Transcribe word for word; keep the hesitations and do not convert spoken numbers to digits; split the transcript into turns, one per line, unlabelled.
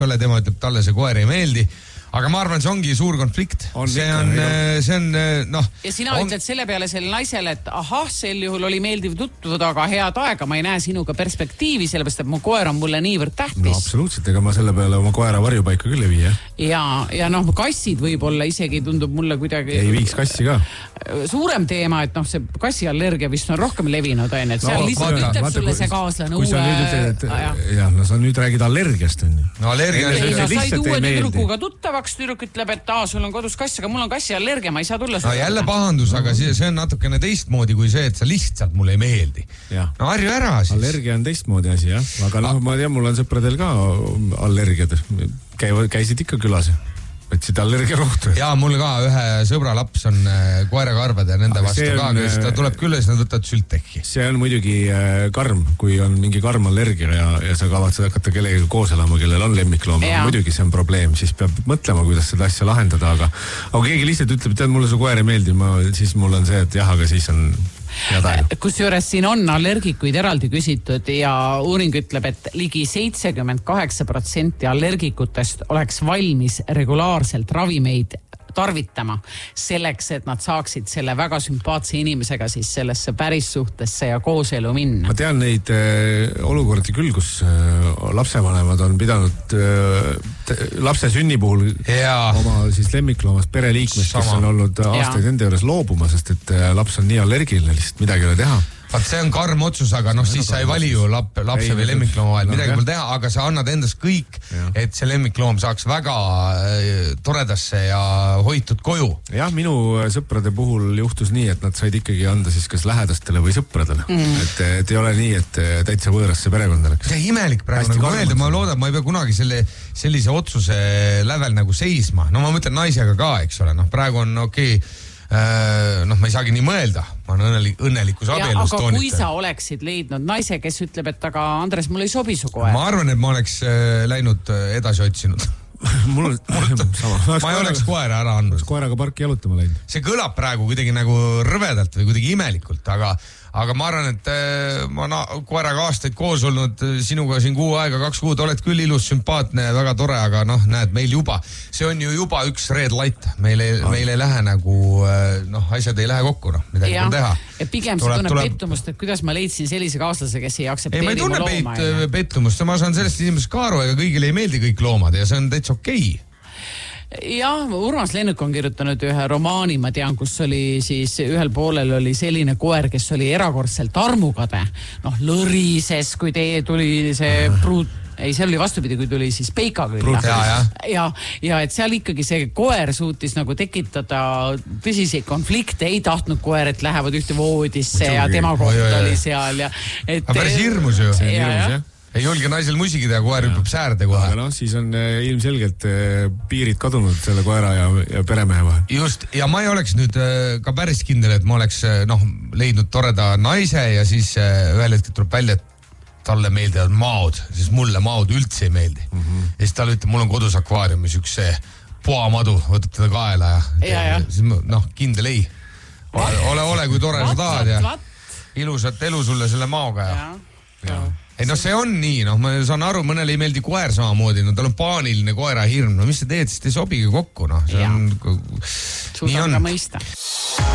tema ütleb, talle see koer ei meeldi. Aga ma arvan, see ongi suur konflikt. On see, on, see on, noh...
Ja sina on... ütled selle peale selle naisele, et ahah, sel juhul oli meeldiv tutvuda, aga head aega, ma ei näe sinuga perspektiivi, sellepärast, et mu koer on mulle niivõrd tähtis.
No absoluutselt, ega ma selle peale oma koera varjupaika küll ei vii, jah?
Ja, ja noh, kassid võib-olla isegi tundub mulle kuidagi...
Ei viiks kassi ka.
Suurem teema, et noh, see kassiallergia vist on rohkem levinud, on, et seal no, lihtsalt vaata, ütleb vaata, sulle see kaaslane uue...
Ütled, et, jah, no sa nüüd räägid allergiast, on ju.
No allergia...
Ei, no said uue tüdrukuga tuttavaks, tüdruk ütleb, et aa, sul on kodus kass, aga mul on kassiallergia, ma ei saa tulla.
No jälle pahandus, aga see, see on natukene teistmoodi kui see, et sa lihtsalt mulle ei meeldi. Ja. No harju ära siis.
Allergia on teistmoodi asi, jah. Aga noh, ma tean, mul on sõpradel ka allergiad. Käivad, käisid ikka külas. Võtsid allergia rohtu.
Jaa, mul ka ühe sõbra laps on koerakarved ja nende aga vastu ka, kes ta tuleb küll ja siis nad võtavad sültekki.
See on muidugi karm, kui on mingi karm allergia ja, ja sa kavatsed hakata kellegagi koos elama, kellel on lemmikloom. Muidugi see on probleem, siis peab mõtlema, kuidas seda asja lahendada, aga, aga keegi lihtsalt ütleb, et mulle su koer ei meeldi, ma, siis mul on see, et jah, aga siis on...
Kusjuures siin on allergikuid eraldi küsitud ja uuring ütleb, et ligi seitsekümmend kaheksa protsenti allergikutest oleks valmis regulaarselt ravimeid tarvitama selleks, et nad saaksid selle väga sümpaatse inimesega siis sellesse päris suhtesse ja kooselu minna.
Ma tean neid äh, olukordi küll, kus äh, lapsevanemad on pidanud äh, lapse sünni puhul
ja.
oma siis lemmikloomast pereliikmest, kes on olnud aastaid ja. Enda juures loobuma, sest et äh, laps on nii allergiline, lihtsalt midagi ei ole teha.
Vaat see on karm otsus, aga noh, siis sa ei vali ju lap, lapse ei, või lemmiklooma vahel, midagi pole teha, aga sa annad endast kõik, ja. Et see lemmikloom saaks väga äh, toredasse ja hoitud koju.
Jah, minu sõprade puhul juhtus nii, et nad said ikkagi anda siis kas lähedastele või sõpradele. Mm. Et, et ei ole nii, et täitsa võõrasse perekond oleks.
See imelik praegu, nagu öelda, ma loodan, ma ei pea kunagi selle, sellise otsuse lävel nagu seisma. No ma mõtlen naisega ka, eks ole, noh praegu on okei okay, noh, ma ei saagi nii mõelda. Ma on õnnelik, õnnelikus abielus toonita.
Aga kui sa oleksid leidnud naise, kes ütleb, et aga Andres, mul ei sobi su koer.
Ma arvan, et ma oleks läinud edasi otsinud.
mul on sama.
Ma ei oleks koera ära andnud.
Koeraga parki jalutama läinud.
See kõlab praegu kuidagi nagu rõvedalt või kuidagi imelikult, aga aga ma arvan, et ma na, koeraga aastaid koos olnud sinuga siin kuu aega, kaks kuud, oled küll ilus, sümpaatne, väga tore, aga noh, näed, meil juba, see on ju juba üks red light. Meil ei, meil ei lähe nagu, noh, asjad ei lähe kokku, noh, midagi on teha.
Ja pigem see tunneb tuleb... pettumust, et kuidas ma leidsin sellise kaaslase, kes ei aksepteeri
mu looma. Ei, ma ei tunne peit, pettumust, ma saan sellest inimesest ka aru, ega kõigile ei meeldi kõik loomad ja see on täitsa okei.
Jah, Urmas Lennuk on kirjutanud ühe romaani, ma tean, kus oli siis ühel poolel oli selline koer, kes oli erakordselt armukade. Noh, lõrises, kui teie tuli see pruut, ei, see oli vastupidi, kui tuli siis peika küll.
Ja, ja.
Ja, ja et seal ikkagi see koer suutis nagu tekitada tõsiseid konflikte, ei tahtnud koer, et lähevad ühte voodisse ja tema koht oli seal. Ja, et,
aga päris hirmus ju.
See on hirmus, jah.
Ei julge naisel musigi teha, koer hüppab säärde kohe.
Aga noh, siis on äh, ilmselgelt äh, piirid kadunud selle koera ja, ja peremehe vahel.
Just, ja ma ei oleks nüüd äh, ka päris kindel, et ma oleks äh, noh, leidnud toreda naise ja siis äh, ühel hetkel tuleb välja, et talle meeldivad maod, siis mulle maod üldse ei meeldi. Mm-hmm. Ja siis talle ütleb, mul on kodus akvaariumis üks see poamadu, võtab teda kaela ja,
ja, ja.
Siis noh, kindel ei. Ole, ole, ole kui tore sa tahad ja ilusat elu sulle selle maoga ja. ja. ja. Ei no see on nii, noh, ma saan aru, mõnele ei meeldi koer samamoodi, no tal on paaniline koera hirm, no mis sa teed, siis te ei sobigi kokku, noh, see ja. On...
Suudan ka mõista.